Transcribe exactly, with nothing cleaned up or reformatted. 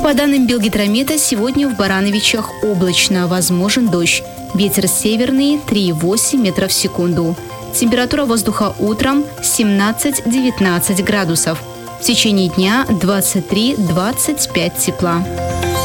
По данным Белгидромета, сегодня в Барановичах облачно, возможен дождь. Ветер северный три и восемь метров в секунду. Температура воздуха утром семнадцать-девятнадцать градусов. В течение дня двадцать три - двадцать пять тепла.